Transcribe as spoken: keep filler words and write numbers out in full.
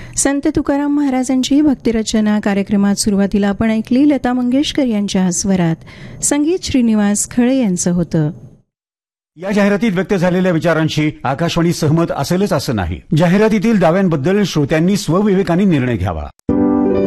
संत तुकाराम महाराजांची भक्तिरचना कार्यक्रमात सुरुवातीला आपण ऐकली लता मंगेशकर यांच्या स्वरात. संगीत श्रीनिवास खळे यांचं होतं. या जाहिरातीत व्यक्त झालेल्या विचारांशी आकाशवाणी सहमत असेलच असं नाही. जाहिरातीतील दाव्यांबद्दल श्रोत्यांनी स्वविवेकाने निर्णय घ्यावा.